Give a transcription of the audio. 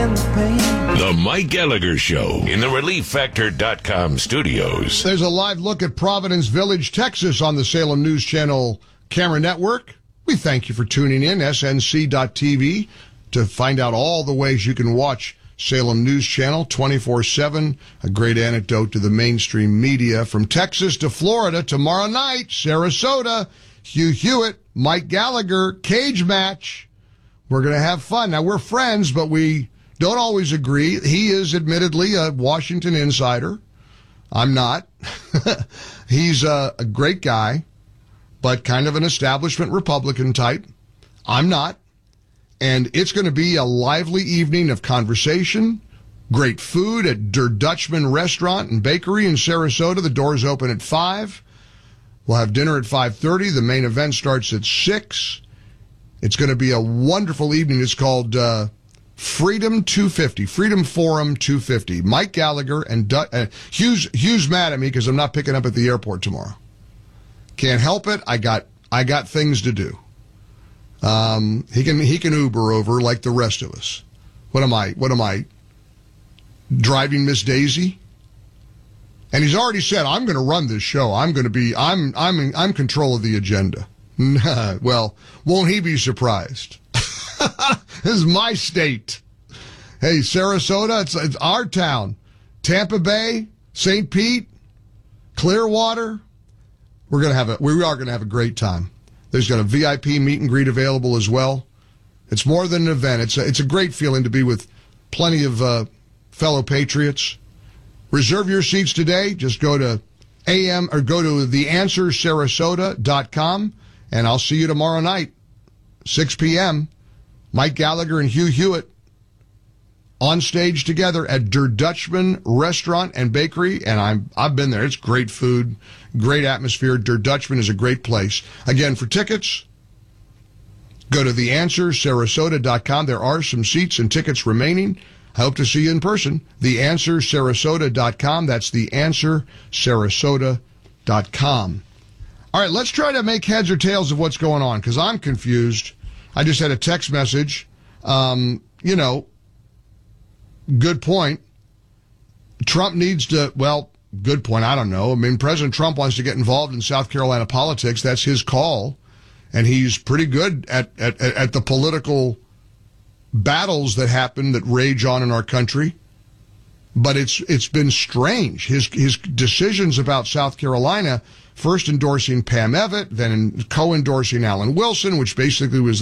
and the pain. The Mike Gallagher Show in the ReliefFactor.com studios. There's a live look at Providence Village, Texas on the Salem News Channel camera network. We thank you for tuning in, snc.tv, to find out all the ways you can watch Salem News Channel 24/7. A great anecdote to the mainstream media. From Texas to Florida, tomorrow night, Sarasota, Hugh Hewitt, Mike Gallagher, cage match. We're going to have fun. Now, we're friends, but we don't always agree. He is admittedly a Washington insider. I'm not. He's a great guy, but kind of an establishment Republican type. I'm not. And it's going to be a lively evening of conversation, great food at Der Dutchman Restaurant and Bakery in Sarasota. The doors open at 5. We'll have dinner at 5:30. The main event starts at 6. It's going to be a wonderful evening. It's called Freedom 250, Freedom Forum 250. Mike Gallagher and Hugh's mad at me because I'm not picking up at the airport tomorrow. Can't help it. I got things to do. He can Uber over like the rest of us. What am I? Driving Miss Daisy? And he's already said, I'm going to run this show. I'm control of the agenda. Well, won't he be surprised? This is my state. Hey, Sarasota, it's our town. Tampa Bay, St. Pete, Clearwater. We are going to have a great time. There's got a VIP meet and greet available as well. It's more than an event. It's a great feeling to be with plenty of fellow patriots. Reserve your seats today. Just go to theanswersarasota.com, and I'll see you tomorrow night, 6 p.m. Mike Gallagher and Hugh Hewitt on stage together at Der Dutchman Restaurant and Bakery, and I've been there. It's great food, great atmosphere. Der Dutchman is a great place. Again, for tickets, go to theanswersarasota.com. There are some seats and tickets remaining. I hope to see you in person. TheAnswerSarasota.com. That's TheAnswerSarasota.com. All right, let's try to make heads or tails of what's going on, because I'm confused. I just had a text message. Good point. Trump needs to, good point. I don't know. I mean, President Trump wants to get involved in South Carolina politics. That's his call. And he's pretty good at the political battles that happen, that rage on in our country. But it's been strange. His decisions about South Carolina, first endorsing Pam Evett, then co-endorsing Alan Wilson, which basically was